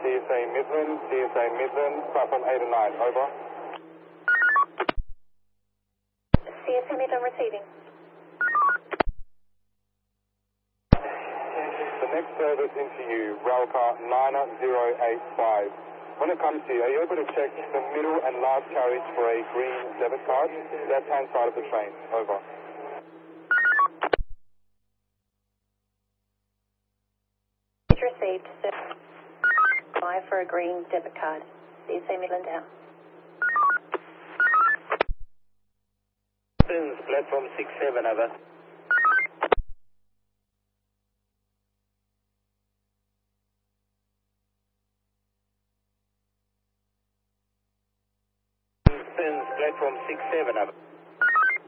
CSA Midland, platform 8 and 9, over. CSA Midland receiving. The next service into you, railcar 9085. When it comes to you, are you able to check the middle and last carriage for a green debit card? Left-hand side of the train, over. Received, sir. 5 for a green debit card. CSA Midland down. Platform 67, over. Platform 67, over.